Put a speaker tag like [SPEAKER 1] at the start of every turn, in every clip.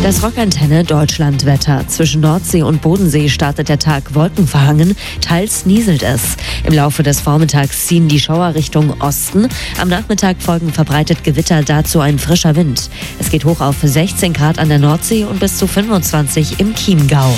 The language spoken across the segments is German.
[SPEAKER 1] Das Rockantenne Deutschlandwetter. Zwischen Nordsee und Bodensee startet der Tag wolkenverhangen, teils nieselt es. Im Laufe des Vormittags ziehen die Schauer Richtung Osten. Am Nachmittag folgen verbreitet Gewitter, dazu ein frischer Wind. Es geht hoch auf 16 Grad an der Nordsee und bis zu 25 im Chiemgau.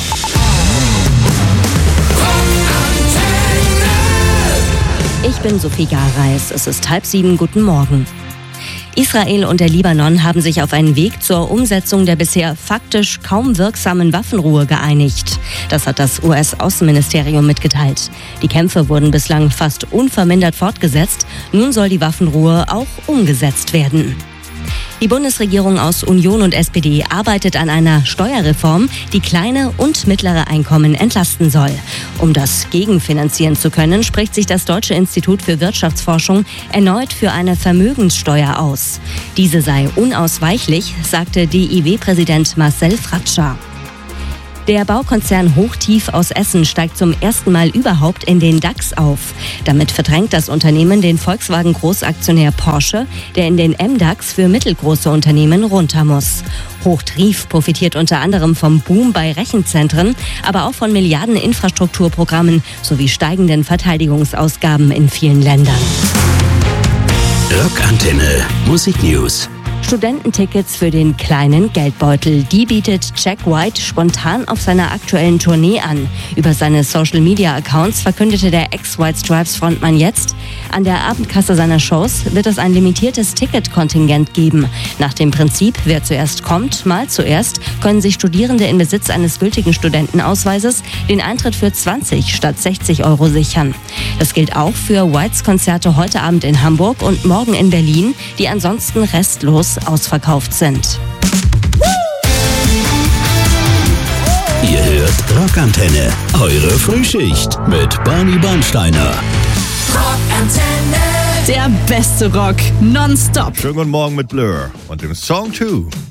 [SPEAKER 1] Ich bin Sophie Gareis. Es ist 6:30. Guten Morgen. Israel und der Libanon haben sich auf einen Weg zur Umsetzung der bisher faktisch kaum wirksamen Waffenruhe geeinigt. Das hat das US-Außenministerium mitgeteilt. Die Kämpfe wurden bislang fast unvermindert fortgesetzt. Nun soll die Waffenruhe auch umgesetzt werden. Die Bundesregierung aus Union und SPD arbeitet an einer Steuerreform, die kleine und mittlere Einkommen entlasten soll. Um das gegenfinanzieren zu können, spricht sich das Deutsche Institut für Wirtschaftsforschung erneut für eine Vermögenssteuer aus. Diese sei unausweichlich, sagte DIW-Präsident Marcel Fratscher. Der Baukonzern Hochtief aus Essen steigt zum ersten Mal überhaupt in den DAX auf. Damit verdrängt das Unternehmen den Volkswagen-Großaktionär Porsche, der in den MDAX für mittelgroße Unternehmen runter muss. Hochtief profitiert unter anderem vom Boom bei Rechenzentren, aber auch von Milliarden Infrastrukturprogrammen sowie steigenden Verteidigungsausgaben in vielen Ländern.
[SPEAKER 2] Rockantenne Musiknews.
[SPEAKER 1] Studententickets für den kleinen Geldbeutel. Die bietet Jack White spontan auf seiner aktuellen Tournee an. Über seine Social-Media-Accounts verkündete der Ex-White Stripes-Frontmann jetzt: An der Abendkasse seiner Shows wird es ein limitiertes Ticketkontingent geben. Nach dem Prinzip, wer zuerst kommt, mal zuerst, können sich Studierende in Besitz eines gültigen Studentenausweises den Eintritt für 20 statt 60 € sichern. Das gilt auch für Whites Konzerte heute Abend in Hamburg und morgen in Berlin, die ansonsten restlos ausverkauft sind.
[SPEAKER 2] Ihr hört Rockantenne, eure Frühschicht mit Barney Bernsteiner.
[SPEAKER 3] Rockantenne, der beste Rock nonstop.
[SPEAKER 4] Schönen guten Morgen mit Blur und dem Song 2.